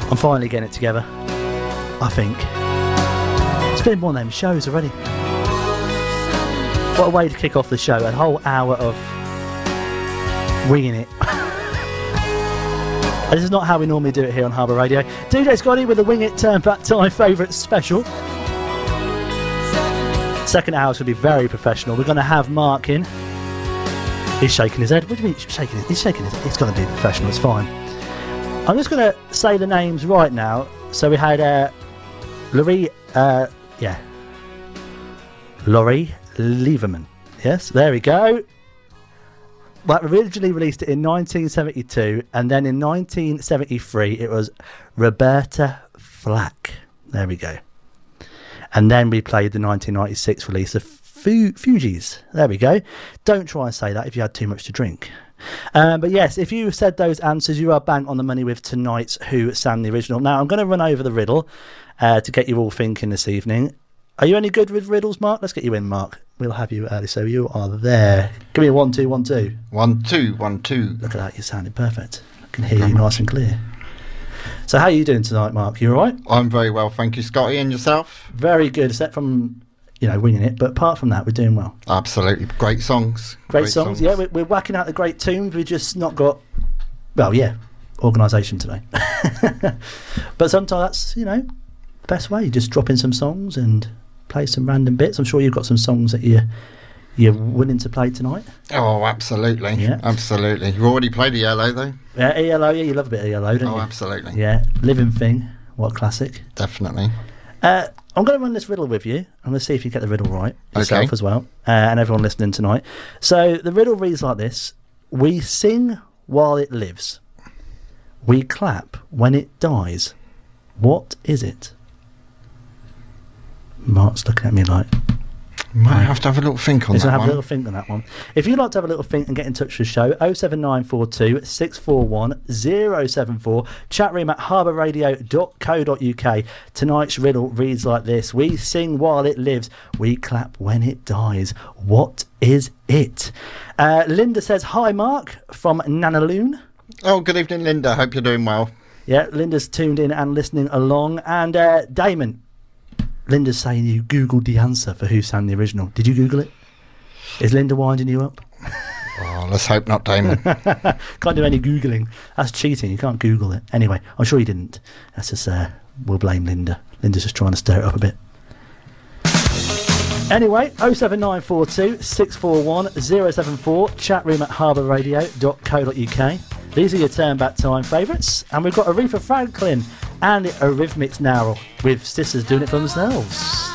I'm finally getting it together, I think. It's been one of them shows already. What a way to kick off the show, a whole hour of winging it. This is not how we normally do it here on Harbour Radio. DJ Scotty with the Wing It Turn Back Time favourite special. Second hour should be very professional. We're going to have Mark in. He's shaking his head. What do you mean he's shaking his head? It's going to be professional, it's fine. I'm just going to say the names right now. So we had Laurie Lieberman. Yes, there we go. Well, originally released it in 1972, and then in 1973 it was Roberta Flack. There we go. And then we played the 1996 release of Fugees. There we go. Don't try and say that if you had too much to drink. But yes, if you said those answers, you are bang on the money with tonight's Who Sang the Original. Now, I'm going to run over the riddle to get you all thinking this evening. Are you any good with riddles, Mark? Let's get you in, Mark. We'll have you early, so you are there. Give me a 1 2 1 2. 1 2 1 2. Look at that, you're sounding perfect. I can hear you nice and clear. So how are you doing tonight, Mark? You all right? I'm very well, thank you, Scotty. And yourself? Very good, except from, winging it. But apart from that, we're doing well. Absolutely. Great songs. Great songs. Yeah, we're whacking out the great tunes. We've just not got, organisation today. But sometimes that's, the best way. You just drop in some songs and play some random bits. I'm sure you've got some songs that you're willing to play tonight. Oh, absolutely. Yeah. Absolutely. You've already played ELO, though. Yeah, ELO, you love a bit of ELO, don't you? Oh, absolutely. Yeah, Living Thing, what a classic. Definitely. I'm going to run this riddle with you. I'm going to see if you get the riddle right yourself as well, and everyone listening tonight. So the riddle reads like this. We sing while it lives. We clap when it dies. What is it? Mark's looking at me like... Might have to have a little think on that one. Have a little think on that one. If you'd like to have a little think and get in touch with the show, 07942 641 074, chat room at harbourradio.co.uk. Tonight's riddle reads like this. We sing while it lives, we clap when it dies. What is it? Linda says, hi Mark, from Nanaloon. Oh, good evening, Linda. Hope you're doing well. Yeah, Linda's tuned in and listening along. And Damon, Linda's saying you Googled the answer for Who Sang the Original. Did you Google it? Is Linda winding you up? Oh, let's hope not, Damon. Can't do any Googling. That's cheating. You can't Google it. Anyway, I'm sure you didn't. That's just, we'll blame Linda. Linda's just trying to stir it up a bit. Anyway, 07942 641 074, chat room at harbourradio.co.uk. These are your turn back time favourites. And we've got Aretha Franklin and Eurythmics now with Sisters doing it for themselves.